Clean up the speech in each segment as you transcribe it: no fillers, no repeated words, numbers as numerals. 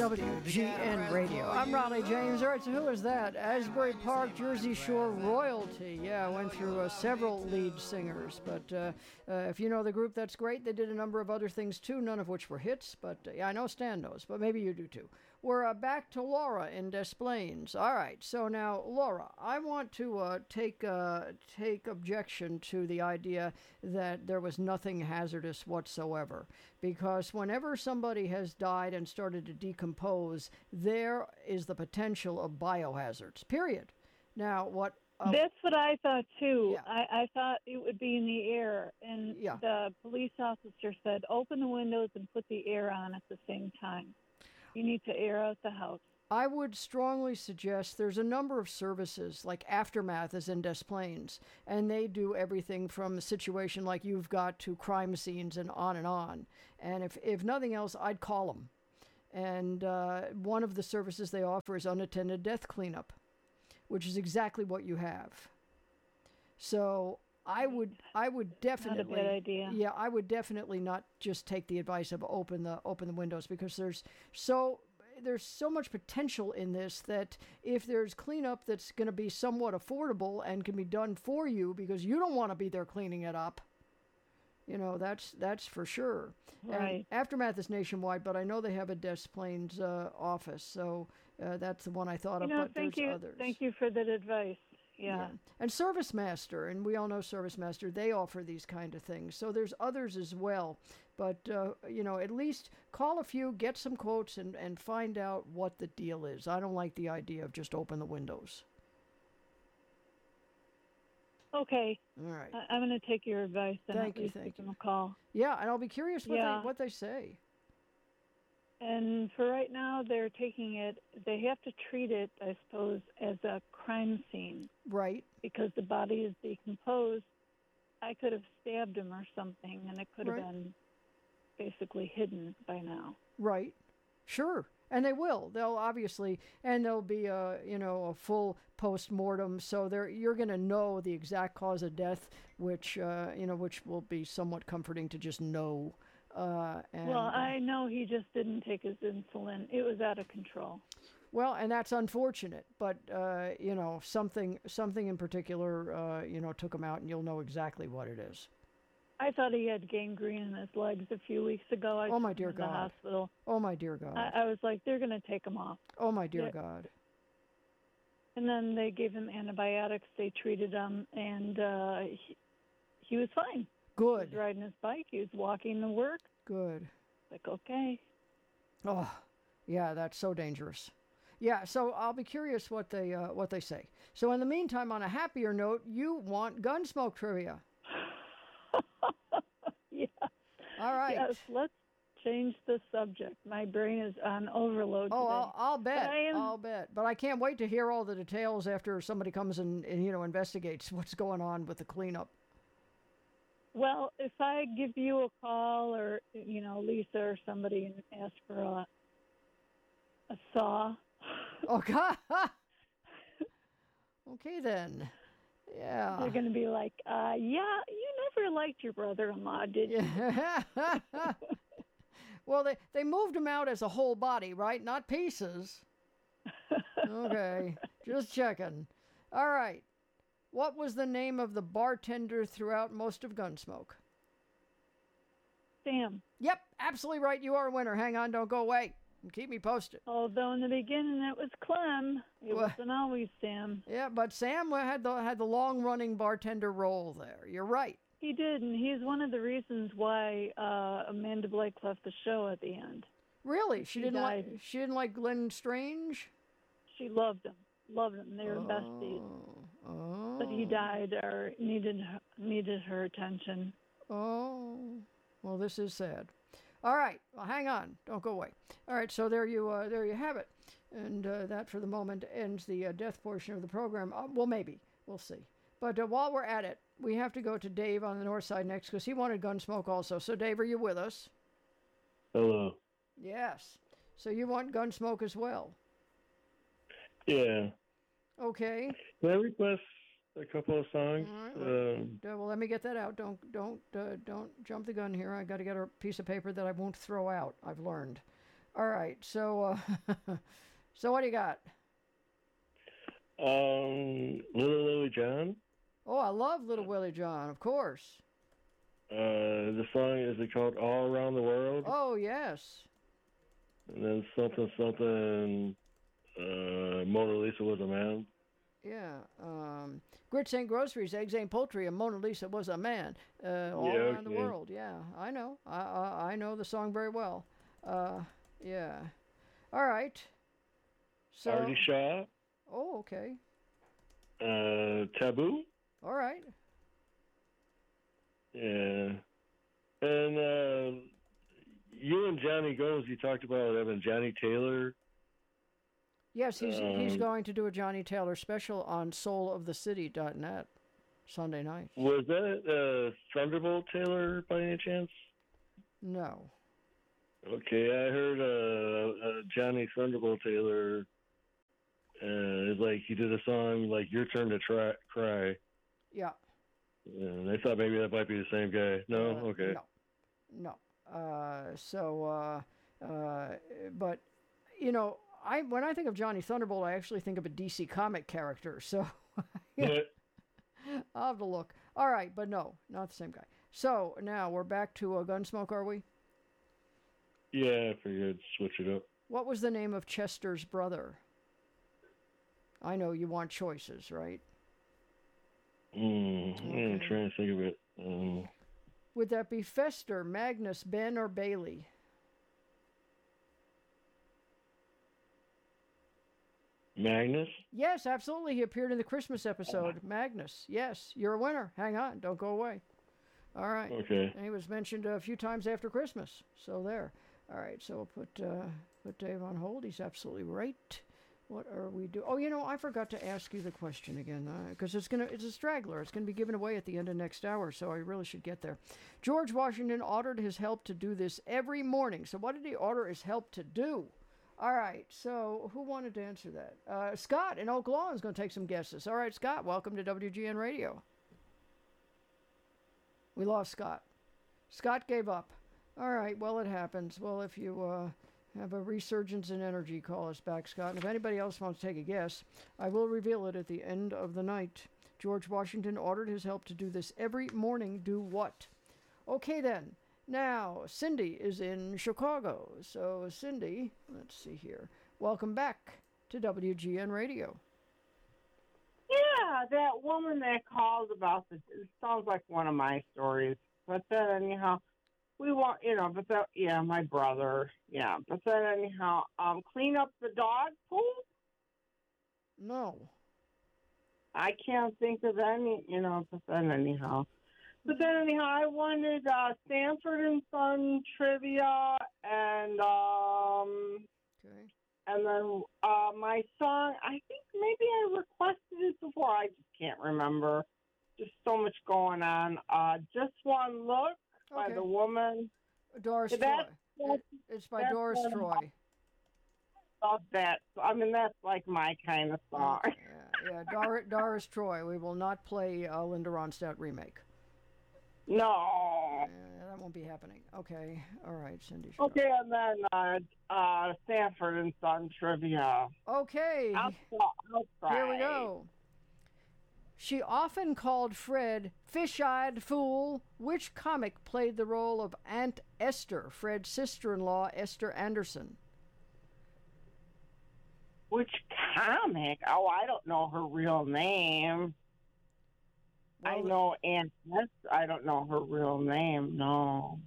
WGN Radio. I'm Ronnie James. All right, so who is that? Asbury Park, Jersey Shore royalty. Yeah, I went through several lead singers, but if you know the group, that's great. They did a number of other things too, none of which were hits, but yeah, I know Stan knows, but maybe you do too. We're back to Laura in Des Plaines. All right, so now, Laura, I want to take objection to the idea that there was nothing hazardous whatsoever, because whenever somebody has died and started to decompose, there is the potential of biohazards, period. Now, what... That's what I thought, too. Yeah. I thought it would be in the air, and the police officer said, open the windows and put the air on at the same time. You need to air out the house. I would strongly suggest there's a number of services, like Aftermath is in Des Plaines, and they do everything from a situation like you've got to crime scenes and on and on. And if nothing else, I'd call them. And one of the services they offer is unattended death cleanup, which is exactly what you have. So I would definitely... Not a bad idea. Yeah, I would definitely not just take the advice of open the windows, because there's so much potential in this that if there's cleanup that's going to be somewhat affordable and can be done for you because you don't want to be there cleaning it up, that's for sure. Right. And Aftermath is nationwide, but I know they have a Des Plaines office, so that's the one I thought of. But there's others. Thank you for that advice. Yeah. And Service Master, and we all know Service Master, they offer these kind of things. So there's others as well. But, at least call a few, get some quotes, and find out what the deal is. I don't like the idea of just open the windows. Okay. All right. I'm going to take your advice and Thank you. give them a call. Yeah, and I'll be curious what they say. And for right now, they're taking it, they have to treat it, I suppose, as a crime scene. Right. Because the body is decomposed. I could have stabbed him or something, and it could have been basically hidden by now. Right. Sure. And they will. They'll obviously, and there'll be a full post-mortem, so you're going to know the exact cause of death, which will be somewhat comforting to just know. I know he just didn't take his insulin. It was out of control. Well, and that's unfortunate, but something in particular, took him out, and you'll know exactly what it is. I thought he had gangrene in his legs a few weeks ago. Oh my dear God! The hospital. Oh my dear God! I was like, they're going to take him off. Oh my dear God! And then they gave him antibiotics. They treated him, and he was fine. Good. He was riding his bike. He was walking to work. Good. Like, okay. Oh, yeah, that's so dangerous. Yeah, so I'll be curious what they say. So in the meantime, on a happier note, you want Gunsmoke trivia. Yeah. All right. Yes, let's change the subject. My brain is on overload today. I'll bet. I'll bet. But I can't wait to hear all the details after somebody comes and investigates what's going on with the cleanup. Well, if I give you a call or, Lisa or somebody and ask for a saw. Oh, God. Okay, then. Yeah. They're going to be like, you never liked your brother-in-law, did you? Yeah. Well, they moved him out as a whole body, right? Not pieces. Okay. Just checking. All right. What was the name of the bartender throughout most of Gunsmoke? Sam. Yep, absolutely right. You are a winner. Hang on, don't go away. And keep me posted. Although in the beginning it was Clem. It wasn't always Sam. Yeah, but Sam had the long-running bartender role there. You're right. He did, and he's one of the reasons why Amanda Blake left the show at the end. Really? She didn't like Glenn Strange? She loved him. They were besties. Oh. But he died or needed her attention. Oh. Well, this is sad. All right. Well, hang on. Don't go away. All right. So there you have it. And that, for the moment, ends the death portion of the program. Well, maybe. We'll see. But while we're at it, we have to go to Dave on the north side next because he wanted Gunsmoke also. So, Dave, are you with us? Hello. Yes. So you want Gunsmoke as well? Yeah. Okay. Can I request a couple of songs? All right. Well, let me get that out. Don't jump the gun here. I got to get a piece of paper that I won't throw out. I've learned. All right. So, so what do you got? Little Willie John. Oh, I love Little Willie John, of course. The song, is it called All Around the World? Oh, yes. And then something, Mona Lisa Was a Man. Yeah. Grits ain't groceries, eggs ain't poultry, and Mona Lisa was a man. All around the world. Yeah, I know. I know the song very well. Yeah. All right. So. Artie Shaw. Oh, okay. Taboo. All right. Yeah. And you and Johnny Gomes, you talked about having Johnny Taylor. Yes, he's going to do a Johnny Taylor special on soulofthecity.net Sunday night. Was that Thunderbolt Taylor by any chance? No. Okay, I heard Johnny Thunderbolt Taylor. It's like he did a song like "Your Turn to Cry." Yeah. And I thought maybe that might be the same guy. No, okay. No. But you know, when I think of Johnny Thunderbolt, I actually think of a DC comic character. So I'll have to look. All right, but no, not the same guy. So now we're back to Gunsmoke, are we? Yeah, I figured I'd switch it up. What was the name of Chester's brother? I know you want choices, right? Okay. I'm trying to think of it. Would that be Fester, Magnus, Ben, or Bailey? Magnus? Yes, absolutely. He appeared in the Christmas episode. Magnus. Yes, you're a winner. Hang on. Don't go away. All right. Okay. And he was mentioned a few times after Christmas. So there. All right. So we'll put Dave on hold. He's absolutely right. What are we doing? Oh, you know, I forgot to ask you the question again, because it's a straggler. It's going to be given away at the end of next hour, so I really should get there. George Washington ordered his help to do this every morning. So what did he order his help to do? All right, so who wanted to answer that? Scott in Oak Lawn is going to take some guesses. All right, Scott, welcome to WGN Radio. We lost Scott. Scott gave up. All right, well, it happens. Well, if you have a resurgence in energy, call us back, Scott. And if anybody else wants to take a guess, I will reveal it at the end of the night. George Washington ordered his help to do this every morning. Do what? Okay, then. Now, Cindy is in Chicago. So, Cindy, let's see here. Welcome back to WGN Radio. Yeah, that woman that called about this, it sounds like one of my stories. But then, anyhow, we want, my brother, but then anyhow, clean up the dog poop? No. I can't think of any, but then anyhow. But then anyhow, I wanted Sanford and Son trivia and, okay. And then my song, I think maybe I requested it before, I just can't remember. Just so much going on. Just One Look. By the woman. Doris Troy. It's by Doris Troy. Love that. I mean, that's like my kind of song. Yeah. Doris Troy. We will not play Linda Ronstadt remake. No. That won't be happening. Okay. All right, Cindy. Okay, and then Sanford and Son trivia. Okay. I'll try. Here we go. She often called Fred fish-eyed fool. Which comic played the role of Aunt Esther, Fred's sister-in-law, Esther Anderson? Which comic? Oh, I don't know her real name. Well, I know Aunt Esther. I don't know her real name, no.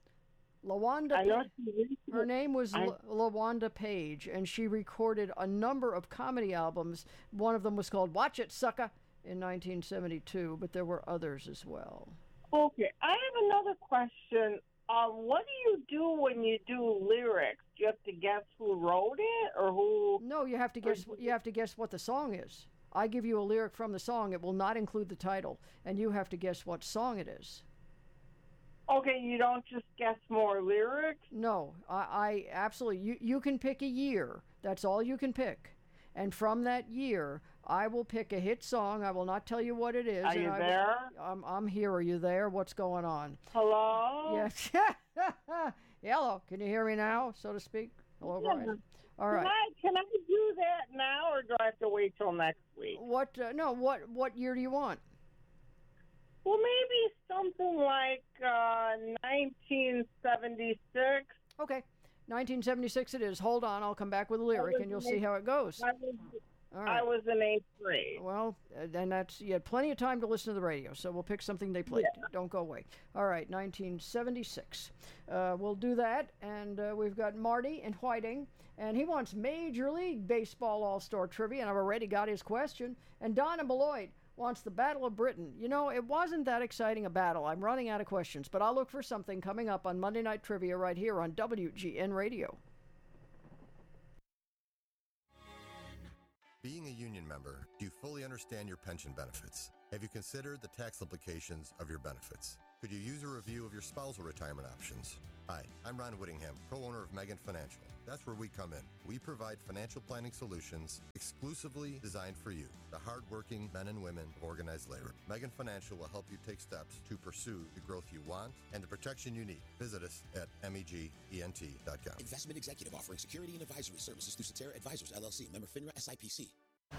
Her name was LaWanda Page, and she recorded a number of comedy albums. One of them was called Watch It, Sucker, in 1972, but there were others as well. Okay, I have another question. What do you do when you do lyrics? Do you have to guess who wrote it, or who? No, you have to guess. You have to guess what the song is. I give you a lyric from the song. It will not include the title, and you have to guess what song it is. Okay, you don't just guess more lyrics? No, I absolutely. You can pick a year. That's all you can pick, and from that year, I will pick a hit song. I will not tell you what it is. Are you there? I'm here. Are you there? What's going on? Hello? Yes. Hello. Can you hear me now, so to speak? Hello, Brian. All right. Can I do that now, or do I have to wait till next week? What year do you want? Well, maybe something like 1976. Okay, 1976 it is. Hold on, I'll come back with a lyric, and you'll see how it goes. All right. I was in 8th grade. Well, then you had plenty of time to listen to the radio, so we'll pick something they played. Yeah. Don't go away. All right, 1976. We'll do that, and we've got Marty in Whiting, and he wants Major League Baseball All-Star trivia, and I've already got his question. And Don in Beloit wants the Battle of Britain. You know, it wasn't that exciting a battle. I'm running out of questions, but I'll look for something coming up on Monday Night Trivia right here on WGN Radio. Being a union member, do you fully understand your pension benefits? Have you considered the tax implications of your benefits? Could you use a review of your spousal retirement options? Hi, I'm Ron Whittingham, co-owner of Megan Financial. That's where we come in. We provide financial planning solutions exclusively designed for you, the hardworking men and women of organized labor. Megan Financial will help you take steps to pursue the growth you want and the protection you need. Visit us at megent.com. Investment executive offering security and advisory services through Cetera Advisors, LLC. Member FINRA SIPC.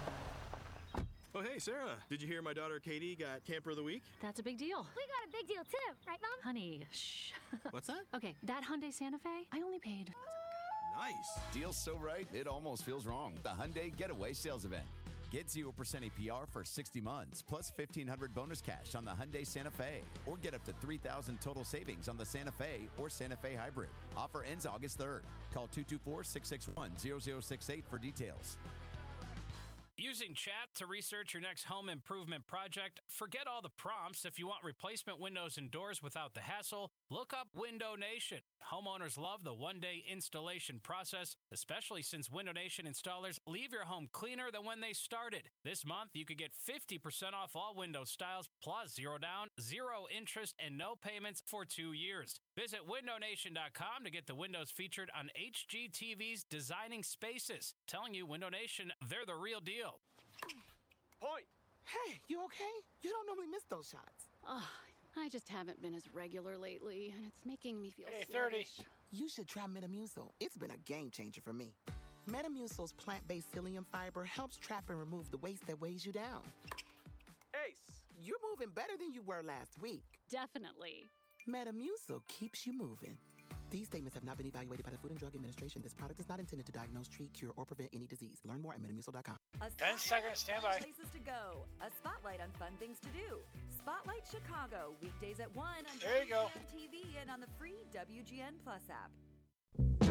Oh, hey, Sarah. Did you hear my daughter Katie got Camper of the Week? That's a big deal. We got a big deal, too. Right, Mom? Honey, shh. What's that? Okay, that Hyundai Santa Fe, I only paid... Nice. Deal's so right, it almost feels wrong. The Hyundai Getaway Sales Event. Get 0% APR for 60 months, plus $1,500 bonus cash on the Hyundai Santa Fe. Or get up to $3,000 total savings on the Santa Fe or Santa Fe Hybrid. Offer ends August 3rd. Call 224-661-0068 for details. Using chat to research your next home improvement project? Forget all the prompts. If you want replacement windows and doors without the hassle, look up Window Nation. Homeowners love the one-day installation process, especially since Window Nation installers leave your home cleaner than when they started. This month, you could get 50% off all window styles, plus 0 down, 0 interest, and no payments for 2 years. Visit windownation.com to get the windows featured on HGTV's Designing Spaces. Telling you, Window Nation, they're the real deal. Point! Hey, you okay? You don't normally miss those shots. I just haven't been as regular lately, and it's making me feel sluggish. You should try Metamucil. It's been a game changer for me. Metamucil's plant-based psyllium fiber helps trap and remove the waste that weighs you down. Ace! You're moving better than you were last week. Definitely. Metamucil keeps you moving. These statements have not been evaluated by the Food and Drug Administration. This product is not intended to diagnose, treat, cure, or prevent any disease. Learn more at Metamucil.com. 10 seconds, stand by. Places to go. A spotlight on fun things to do. Spotlight Chicago, weekdays at 1 on there you go. WGN TV and on the free WGN Plus app.